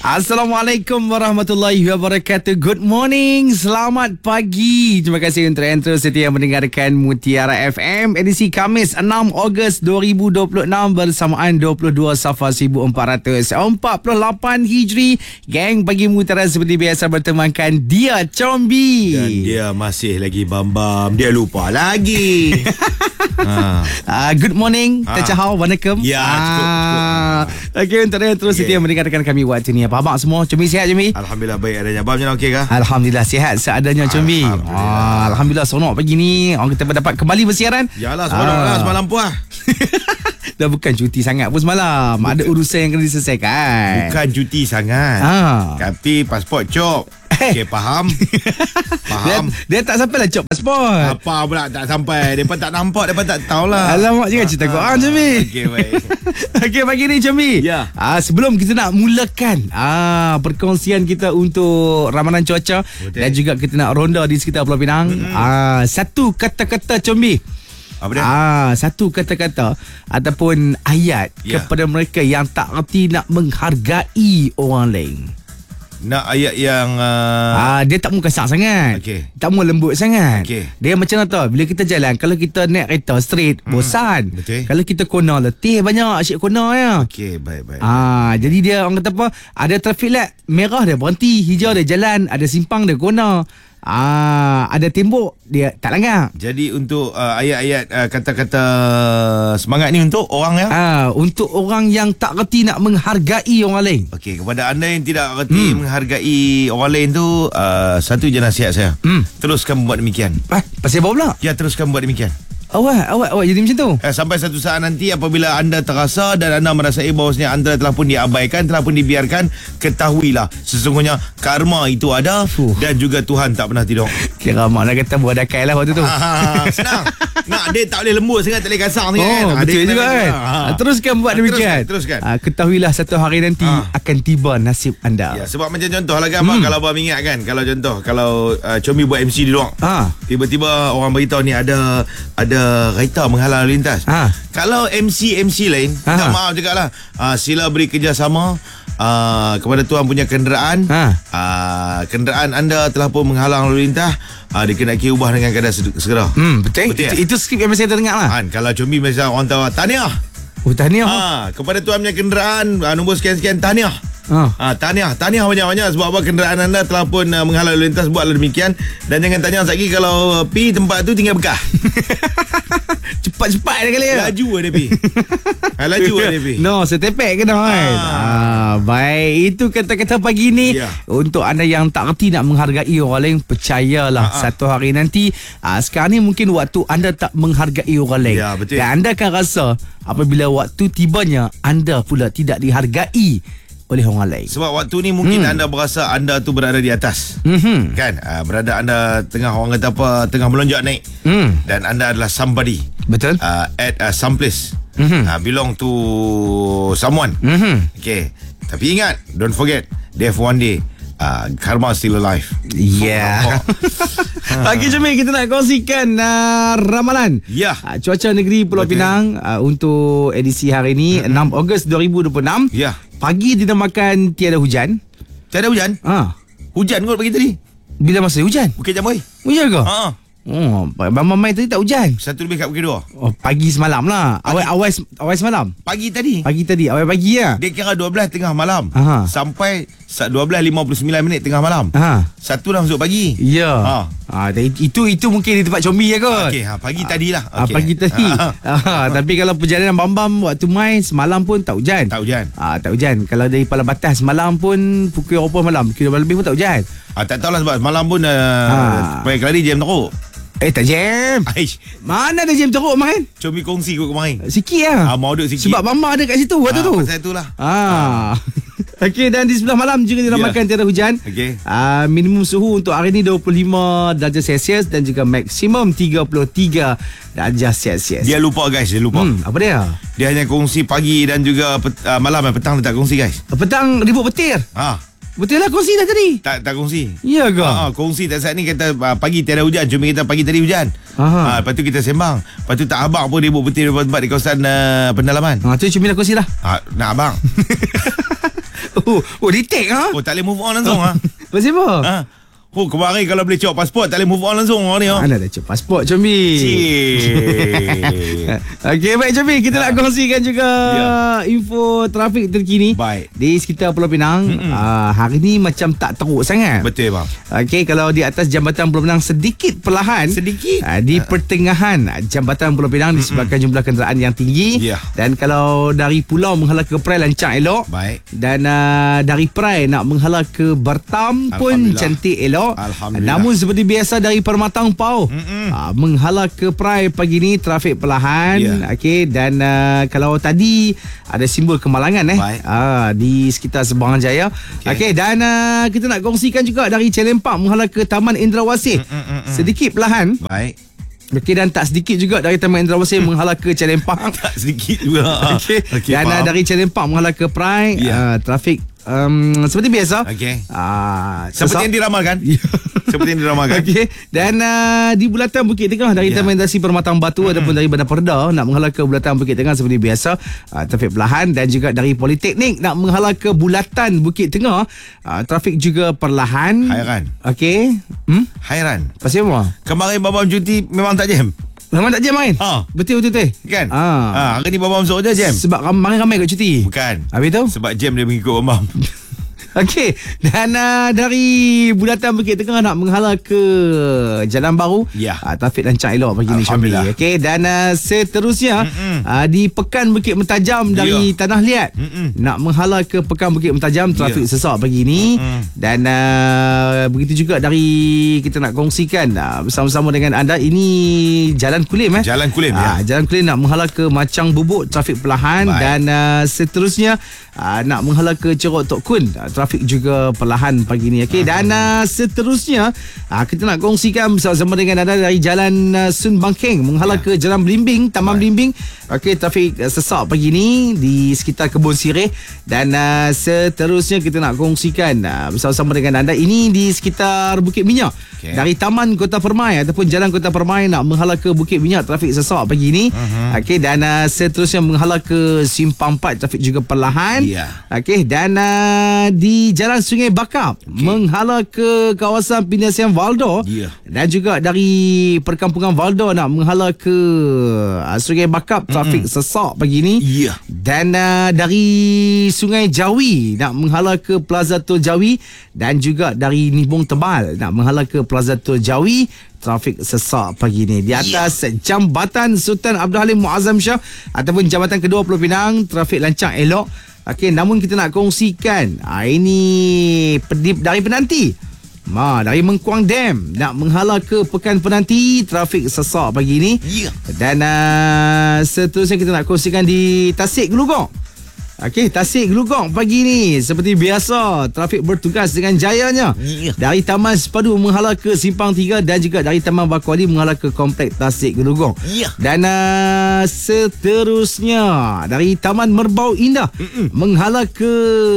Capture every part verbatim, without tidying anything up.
Assalamualaikum warahmatullahi wabarakatuh. Good morning, selamat pagi. Terima kasih untuk anda setia mendengarkan Mutiara F M edisi Khamis enam Ogos dua ribu dua puluh enam bersamaan dua puluh dua Safar seribu empat ratus empat puluh lapan Hijri. Gang pagi Mutiara seperti biasa bertemankan dia Combi. Dan dia masih lagi bam-bam. Dia lupa lagi. ha. uh, Good morning, ha. Tachahau, Wanakkam. Ya, cukup, cukup. Okey, untuk anda terus setia mendengarkan kami waktu ni. Apa abang semua? Combi sihat, Combi? Alhamdulillah baik adanya. Abang macam okey kah? Alhamdulillah sihat seadanya, Combi. Alhamdulillah. Ah, Alhamdulillah seronok pagi ni. Orang kita dapat kembali bersiaran. Yalah, seronok lah semalam puas. Dah bukan cuti sangat pun semalam. Bukan. Ada urusan yang kena diselesaikan. Bukan cuti sangat. Ha. Tapi pasport cop. Okey, faham? Faham. Dia, dia tak sampai lah cop pasport. Apa pula tak sampai? Mereka tak nampak, mereka tak tahulah. Alamak, jangan cerita Quran, Combi. Okey, baik. Okey, pagi ni, Combi. Ya. Ah, sebelum kita nak mulakan ah, perkongsian kita untuk ramalan cuaca. Betul. Dan juga kita nak ronda di sekitar Pulau Pinang. Mm-hmm. Ah, satu kata-kata, Combi. Apa dia? Ah, satu kata-kata ataupun ayat ya. kepada mereka yang tak reti nak menghargai orang lain. Nak ayat yang uh... Ah, dia tak mau kasar sangat. Okey. Tak mau lembut sangat. Okey. Dia macam tu, bila kita jalan, kalau kita naik kereta straight, hmm. bosan. Betul. Kalau kita kona letih, banyak asyik kona ya. Okey, baik baik. Ah, jadi dia orang kata apa? Ada traffic light, merah dia berhenti, hijau dia jalan, ada simpang dia kona. Ah, ada tembok dia tak langgar. Jadi untuk uh, ayat-ayat uh, kata-kata semangat ni untuk orang ya. Ah, untuk orang yang tak reti nak menghargai orang lain. Okey, kepada anda yang tidak reti Hmm. menghargai orang lain tu, uh, satu je nasihat saya. Hmm. Teruskan buat demikian. Ah, pasal apa pula? Ya, teruskan buat demikian. Awak, awak, awak jadi macam tu. Eh, sampai satu saat nanti apabila anda terasa dan anda merasai bahawasanya anda telah pun diabaikan, telah pun dibiarkan, ketahuilah sesungguhnya karma itu ada uh. dan juga Tuhan tak pernah tidur. Kira mak nak kata buat dakai lah waktu tu. Ha, senang. Nak dia tak boleh lembut sangat, tak boleh kasar sangat. Oh, kan? betul juga kan. Ha. Teruskan buat demikian. Teruskan. teruskan. Ha, ketahuilah satu hari nanti ha. akan tiba nasib anda. Ya, sebab macam contoh lah kan, hmm. kalau abang ingat kan, kalau contoh kalau uh, Combi buat M C di luar. Ha. Tiba-tiba orang beritahu ni ada ada kereta menghalang lalu lintas. Ha. Kalau M C M C lain, ha. tak maaf juga lah, uh, sila beri kerjasama uh, kepada tuan punya kenderaan. Ha. Uh, kenderaan anda telah pun menghalang lalu lintas, uh, dikenaki ubah dengan keadaan segera. Hmm, betul. Betul Itu, itu skrip yang saya terdengar lah. Ha, kalau Combi macam orang tahu tahniah. Oh, tahniah. Ha, kepada tuan punya kenderaan, uh, nombor sekian-sekian, tahniah. Ha. Ha, tahniah, tahniah banyak-banyak sebab apa kenderaan anda telah pun uh, menghalang lalu lintas, buatlah demikian. Dan jangan tanya lagi kalau uh, pi tempat tu tinggal bekah. Cepat-cepat dia kali ya. Laju lah dia pi. Ha, laju lah dia pi. No, setepek kena kan. Ah, baik, itu kata-kata pagi ni. Ya. Untuk anda yang tak reti nak menghargai orang lain, percayalah Ha-ha. satu hari nanti, ah, sekarang ni mungkin waktu anda tak menghargai orang lain. Ya, betul. Dan anda akan rasa apabila waktu tibanya, anda pula tidak dihargai oleh orang lain. Sebab waktu ni mungkin hmm. anda berasa anda tu berada di atas. Mm-hmm. Kan? Uh, berada anda tengah orang kata apa, tengah melonjak naik. Mm. Dan anda adalah somebody. Betul. Uh, at uh, some place. Mm-hmm. Uh, belong to someone. Mm-hmm. Okay. Tapi ingat, don't forget, death one day. Uh, karma still alive. Yeah. Pagi Combi, kita nak kongsikan uh, ramalan Ya. uh, cuaca negeri Pulau Betul. Pinang uh, untuk edisi hari ini, mm-hmm. enam Ogos dua ribu dua puluh enam. Ya. Pagi dinamakan tiada hujan. Tiada hujan? Ha. Hujan kot pagi tadi. Bila masa hujan? Bukit Jambai. Hujan ke? Ha. Oh, Bambang main tadi tak hujan. Satu lebih kat Bukit Dua. Oh, pagi semalam lah. Pagi. Awal awal awal semalam. Pagi tadi. Pagi tadi, awal pagi ya. Dia kira dua belas tengah malam. Aha. Sampai dua belas lima puluh sembilan minit tengah malam. Ha. Satu dah masuk pagi. Ya. Ha. Ha, itu itu mungkin di tempat Combi ya kot. Okey, ha, pagi tadi lah. Ah, Okay. pagi tadi. Ah, tapi kalau perjalanan Bambam waktu main semalam pun tak hujan. Tak hujan. Ah, tak hujan. Kalau dari Palang Batas semalam pun pukul berapa malam? Pukul dua belas lebih pun tak hujan. Ah, tak tahulah sebab malam pun uh, Ha. banyak kali jam teruk. Eh, tak jam. Aish, Mana ada jam teruk main? Combi kongsi kot kemarin. Sikit lah. Ah, mau duduk sikit. Sebab Bambam ada kat situ waktu Ah, tu. pasal itulah. Ah. Okey, dan di sebelah malam juga dinamakan Ya. tiada hujan. Okey. Ah, minimum suhu untuk hari ini dua puluh lima darjah Celsius dan juga maksimum tiga puluh tiga darjah Celsius. Dia lupa guys, dia lupa. Hmm, apa dia? Dia hanya kongsi pagi dan juga pet, uh, malam dan petang dia tak kongsi guys. Petang ribut petir. Ha. Betul lah kongsi dah tadi. Tak tak kongsi. Ya ke? Ha, kongsi tak saat ni kata uh, pagi tiada hujan, cuma kita pagi tadi hujan. Aha. Ha, lepas tu kita sembang. Lepas tu tak abang pun ribut petir tempat di kawasan uh, pendalaman. Ha, tu cuma lah kongsi lah. Ha, nak abang. Oh, oh di take ha? Oh, tak boleh move on langsung ha. Pasal apa? Ha. Oh, kemarin kalau boleh cop pasport tak boleh move on langsung orang ni ha. Mana dah cek pasport Combi. Okey, baik Combi, kita ha. nak kongsikan juga ya. info trafik terkini. Baik. Di sekitar Pulau Pinang. Uh, hari ni macam tak teruk sangat. Betul bang. Okey, kalau di atas jambatan Pulau Pinang sedikit perlahan. Sedikit. Uh, di pertengahan jambatan Pulau Pinang disebabkan jumlah kenderaan yang tinggi. Ya. Dan kalau dari pulau menghala ke Perai lancar elok. Baik. Dan uh, dari Perai nak menghala ke Batam pun cantik elok. Alhamdulillah. Namun seperti biasa dari Permatang Pau uh, menghala ke Perai pagi ni trafik perlahan. Yeah. Okey, dan uh, kalau tadi ada simbol kemalangan eh uh, di sekitar Sembarang Jaya. Okey, okay, dan uh, kita nak kongsikan juga dari Celempang menghala ke Taman Indrawasih. Sedikit perlahan. Baik. Okey, dan tak sedikit juga dari Taman Indrawasih menghala ke Celempang. Tak sedikit juga. Okey. Okay, dan uh, dari Celempang menghala ke Perai, yeah. uh, trafik um, seperti biasa. Okey. Uh, seperti yang diramalkan. Seperti yang diramalkan. Okey. Dan uh, di Bulatan Bukit Tengah dari yeah. Taman Industri Permatang Batu mm-hmm. ataupun dari Bandar Perda nak menghala ke Bulatan Bukit Tengah seperti biasa, uh, trafik perlahan. Dan juga dari Politeknik nak menghala ke Bulatan Bukit Tengah, uh, trafik juga perlahan. Hairan. Okey. Hmm? Hairan. Pasal apa? Kemarin babam cuti memang tak jam. Memang tak jam main? Ha. Betul betul betul. Kan? Ha. ha hari ni babam masuk je jam. Sebab ramai-ramai kat cuti. Bukan. Habis tu? Sebab jam dia mengikut babam. Okey, dan uh, dari Bulatan Bukit Tengah nak menghala ke Jalan Baru, ya. uh, trafik lancar elok pagi ni Syambi. Okey, dan uh, seterusnya uh, di Pekan Bukit Mentajam dari ya. Tanah Liat Mm-mm. nak menghala ke Pekan Bukit Mentajam, trafik ya. sesak pagi ni. Mm-mm. Dan uh, begitu juga dari kita nak kongsikan uh, bersama-sama dengan anda, ini Jalan Kulim eh. Jalan Kulim uh, ya. Jalan Kulim nak menghala ke Macang Bubuk, trafik perlahan. Baik. Dan uh, seterusnya uh, nak menghala ke Cerok Tok Kun, uh, trafik juga perlahan pagi ni. Okey, dan uh, seterusnya uh, kita nak kongsikan bersama dengan anda dari Jalan uh, Sun Bangkeng menghala yeah. ke Jalan Belimbing, Taman right. Belimbing. Okey, trafik uh, sesak pagi ni di sekitar Kebun Sireh. Dan uh, seterusnya kita nak kongsikan uh, bersama-sama dengan anda, ini di sekitar Bukit Minyak. Okay. Dari Taman Kota Permai ataupun Jalan Kota Permai nak menghala ke Bukit Minyak, trafik sesak pagi ni. Uh-huh. Okey, dan uh, seterusnya menghala ke Simpang Empat, trafik juga perlahan. Yeah. Okey, dan uh, di Jalan Sungai Bakap okay. menghala ke kawasan Pindisian Valdo. Yeah. Dan juga dari Perkampungan Valdo nak menghala ke uh, Sungai Bakap, trafik mm-hmm. sesak pagi ni. Yeah. Dan uh, dari Sungai Jawi nak menghala ke Plaza Tol Jawi, dan juga dari Nibong Tebal nak menghala ke Plaza Tol Jawi, trafik sesak pagi ni. Di atas yeah. Jambatan Sultan Abdul Halim Muazzam Shah ataupun Jambatan Kedua Pulau Pinang, trafik lancar elok. Okey, namun kita nak kongsikan ha, ini pedip dari Penanti. Ma, dari Mengkuang Dam nak menghala ke Pekan Penanti, trafik sesak pagi ni. Yeah. Dan uh, seterusnya kita nak kongsikan di Tasik Gelugong. Okey, Tasik Gelugong pagi ni seperti biasa trafik bertugas dengan jayanya. Yeah. Dari Taman Sepadu menghala ke Simpang Tiga, dan juga dari Taman Baku Ali menghala ke Komplek Tasik Gelugong. Yeah. Dan uh, seterusnya dari Taman Merbau Indah Mm-mm. menghala ke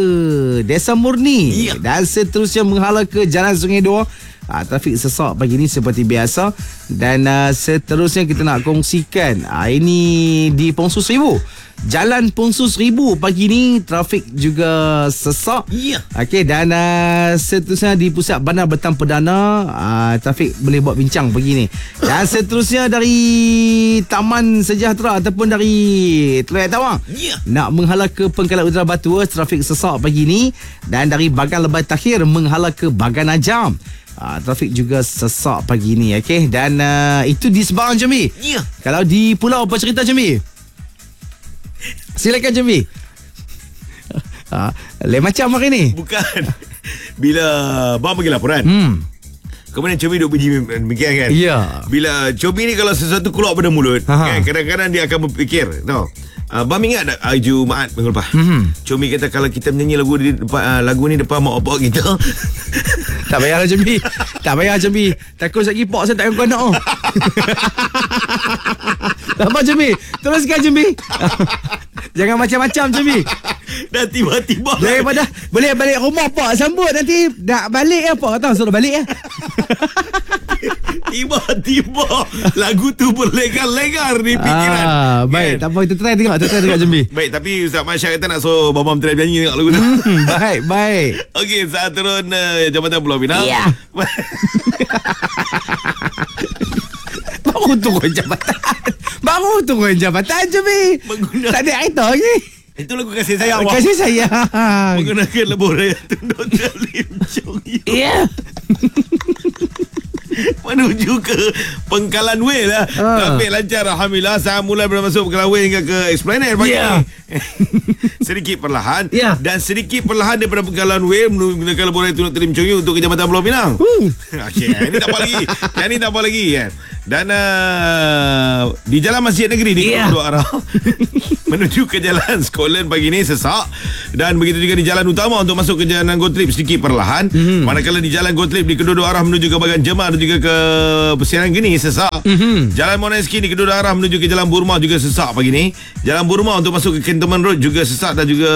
Desa Murni. Yeah. Dan seterusnya menghala ke Jalan Sungai Dua. Ha, trafik sesak pagi ni seperti biasa. Dan uh, seterusnya kita nak kongsikan ha, ini di Pongsu Seribu. Jalan Pongsu Seribu pagi ni trafik juga sesak. Yeah. Okey, dan uh, seterusnya di Pusat Bandar Betang Perdana, uh, trafik boleh buat bincang pagi ni. Dan seterusnya dari Taman Sejahtera ataupun dari Teluk Air Tawang yeah. nak menghala ke Pengkalat Utara Batu, trafik sesak pagi ni. Dan dari Bagan Lebai Takhir menghala ke Bagan Ajam, Uh, trafik juga sesak pagi ni. Okey, dan uh, itu di Sembarang Jambi. Yeah. Kalau di pulau apa cerita Jambi? Silakan Jambi. uh, Lain macam hari ni. Bukan. Bila bang bagi laporan, hmm. kemudian Comi duk puji demikian kan? Ya. Yeah. Bila Comi ni kalau sesuatu keluar pada mulut, kan, kadang-kadang dia akan berfikir, tahu. Uh, Bam ingat tak uh, Jumaat minggu lepas mm-hmm. Comi kata kalau kita menyanyi lagu di depan, uh, lagu ni depan mak opak kita. Tak payahlah Comi. Tak payah Comi. Takut sekali pok saya tak akan nak. Apa Comi? Teruskan Comi. Jangan macam-macam Comi. Dah tiba-tiba daripada boleh balik rumah pak sambut nanti nak balik apa tahu suruh balik ya. Tiba-tiba lagu tu berlegar-legar di fikiran. Ah, baik, kan? Tak apa, kita try tengok, kita try tengok Jambi. Baik, tapi Ustaz Masya kata nak suruh Babam try nyanyi tengok lagu tu. Hmm, baik, baik. Okey, saat turun uh, Jambatan Pulau Pinang. Ya. Baru turun jambatan. Baru turun jambatan Jambi. Mengguna... Tak ada kereta lagi. Itu lagu kasih sayang. Kasih sayang. Menggunakan lebuh raya tunduk Telimcong. Ya. Menuju ke Pengkalan Way lah. uh. Tapi lancar alhamdulillah. Saya mulai bermasuk Pengkalan Way hingga ke Esplanade pagi yeah. ni. Sedikit perlahan yeah. Dan sedikit perlahan daripada Pengkalan Way menggunakan lebuh raya tunduk Telimcong untuk ke Jambatan Pulau Pinang. uh. Okay, ini tak apa lagi. Yang ni tak apa lagi kan. Dan uh, di Jalan Masjid Negeri di yeah. kedua arah menuju ke Jalan Scotland pagi ni sesak. Dan begitu juga di jalan utama untuk masuk ke Jalan Gotrip sedikit perlahan. mm-hmm. Manakala di Jalan Gotrip di kedua-dua arah menuju ke bahagian Jemaah dan juga ke Persiaran Geni sesak. mm-hmm. Jalan Monaski di kedua-dua arah menuju ke Jalan Burma juga sesak pagi ni. Jalan Burma untuk masuk ke Cantonment Road juga sesak. Dan juga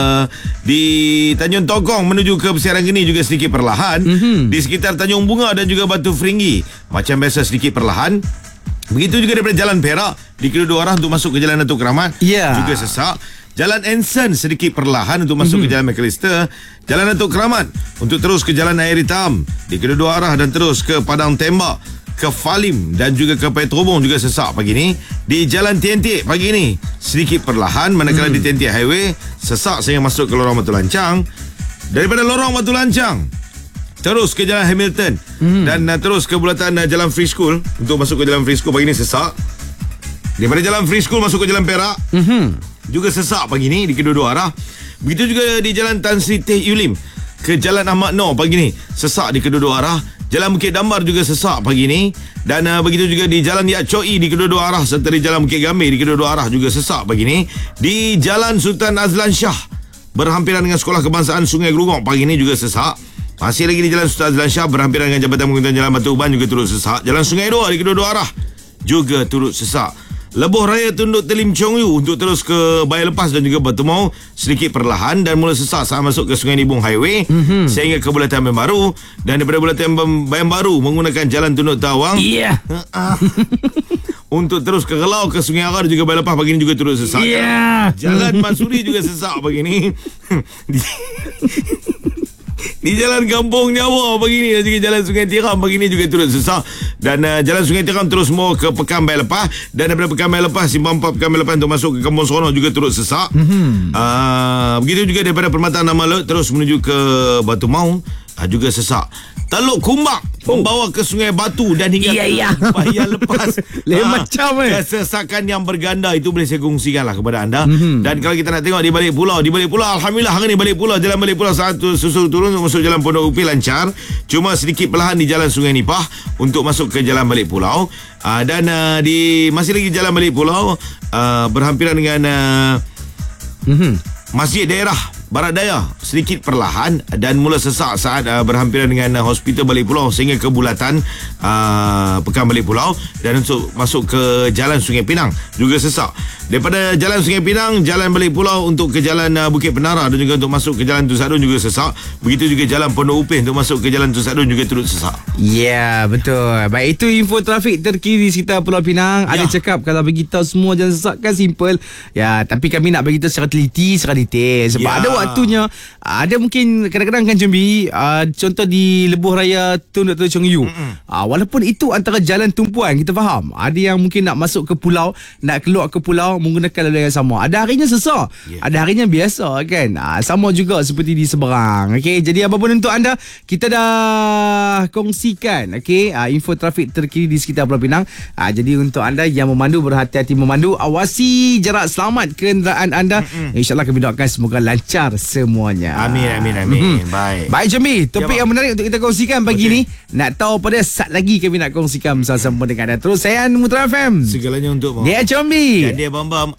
di Tanjung Tokong menuju ke Persiaran Geni juga sedikit perlahan. mm-hmm. Di sekitar Tanjung Bunga dan juga Batu Feringgi macam biasa sedikit perlahan. Begitu juga daripada Jalan Perak di kedua-dua arah untuk masuk ke Jalan Datuk Keramat yeah. juga sesak. Jalan Anson sedikit perlahan untuk masuk mm-hmm. ke Jalan McAllister. Jalan Datuk Keramat untuk terus ke Jalan Air Hitam di kedua-dua arah dan terus ke Padang Tembak, ke Falim dan juga ke Petrobong juga sesak pagi ni. Di Jalan Tientik pagi ni sedikit perlahan, manakala mm. di Tientik Highway sesak sehingga masuk ke Lorong Batu Lancang. Daripada Lorong Batu Lancang terus ke Jalan Hamilton mm. dan uh, terus ke bulatan uh, Jalan Free School untuk masuk ke Jalan Free School pagi ni sesak. Daripada Jalan Free School masuk ke Jalan Perak mm-hmm. juga sesak pagi ni di kedua-dua arah. Begitu juga di Jalan Tan Sri Teh Yulim ke Jalan Ahmad Noor pagi ni sesak di kedua-dua arah. Jalan Bukit Dambar juga sesak pagi ni. Dan uh, begitu juga di Jalan Yat Choi di kedua-dua arah serta di Jalan Bukit Gambir di kedua-dua arah juga sesak pagi ni. Di Jalan Sultan Azlan Shah berhampiran dengan Sekolah Kebangsaan Sungai Gerugong pagi ni juga sesak. Masih lagi di Jalan Sultan Azlan Shah berhampiran dengan Jabatan Pengurusan Jalan Batu Uban juga turut sesak. Jalan Sungai Dua di kedua-dua arah juga turut sesak. Lebuh raya tunduk Telimcong Yu untuk terus ke Bayar Lepas dan juga Batu Mau sedikit perlahan dan mula sesak saat masuk ke Sungai Nibung Highway mm-hmm. sehingga ke Bulatan Bayan Baru. Dan daripada Bulatan Bayan Baru menggunakan Jalan Tunduk Tawang yeah. untuk terus ke Gelau, ke Sungai Ara dan juga Bayar Lepas pagi ni juga turut sesak. yeah. Jalan Mansuri juga sesak pagi ni. Di Jalan Kampung Nyawa pagi ni dan juga Jalan Sungai Tiram pagi ni juga turut sesak. Dan uh, Jalan Sungai Tiram terus mau ke Pekan Bayar Lepas. Dan daripada Pekan Bayar Lepas, Simpang empat Pekan Bayar Lepas untuk masuk ke Kampung Seronok juga turut sesak. mm-hmm. uh, Begitu juga daripada Permataan Nama Laut terus menuju ke Batu Maung uh, juga sesak. Teluk Kumbak oh. membawa ke Sungai Batu dan hingga yeah, ke Bayar Lepas. Lain ha, macam eh. Kesesakan yang berganda itu boleh saya kongsikan lah kepada anda. mm-hmm. Dan kalau kita nak tengok di balik pulau, di balik pulau alhamdulillah hari ni balik pulau, jalan balik pulau satu susul turun untuk masuk Jalan Pondok Upi lancar. Cuma sedikit perlahan di Jalan Sungai Nipah untuk masuk ke Jalan Balik Pulau. uh, Dan uh, di masih lagi Jalan Balik Pulau uh, berhampiran dengan uh, mm-hmm. Masjid Daerah Barat Daya sedikit perlahan dan mula sesak saat uh, berhampiran dengan uh, Hospital Balik Pulau sehingga ke bulatan uh, Pekan Balik Pulau. Dan untuk masuk ke Jalan Sungai Pinang juga sesak. Daripada Jalan Sungai Pinang, Jalan Balik Pulau untuk ke Jalan uh, Bukit Penara dan juga untuk masuk ke Jalan Tun Sadun juga sesak. Begitu juga Jalan Pondok Upih untuk masuk ke Jalan Tun Sadun juga turut sesak. Ya, yeah, betul. Baik, itu info trafik terkini di sekitar Pulau Pinang. Ya. Ada cakap kalau bagi tahu semua jalan sesak kan simple. Ya, tapi kami nak bagi tahu secara teliti, secara detail sebab ya. ada waktunya. Ada mungkin kadang-kadang kan Jambi, uh, contoh di Lebuh Raya Tun Doktor Chong Yu. Uh, walaupun itu antara jalan tumpuan, kita faham. Ada yang mungkin nak masuk ke pulau, nak keluar ke pulau menggunakan laluan yang sama. Ada harinya sesak, yeah. ada harinya biasa kan. Uh, sama juga seperti di seberang. Okey, jadi apapun untuk anda, kita dah kongsikan okey uh, info trafik terkini di sekitar Pulau Pinang. Uh, jadi untuk anda yang memandu, berhati-hati memandu, awasi jarak selamat kenderaan anda. Mm-mm. InsyaAllah kami doakan semoga lancar semuanya. Amin, amin, amin. Mm-hmm. Baik. Baik Jambi, topik ya, yang menarik untuk kita kongsikan pagi okay. ni. Nak tahu pada saat lagi kami nak kongsikan bersama-sama dengan anda. Terus saya Mutra F M. Segalanya untuk dia Jambi. Dan dia Bambam.